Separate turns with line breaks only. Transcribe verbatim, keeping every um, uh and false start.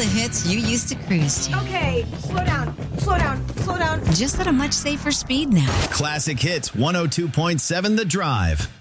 the hits you used to cruise to.
Okay, slow down, slow down, slow down.
Just at a much safer speed now.
Classic Hits one oh two point seven The Drive.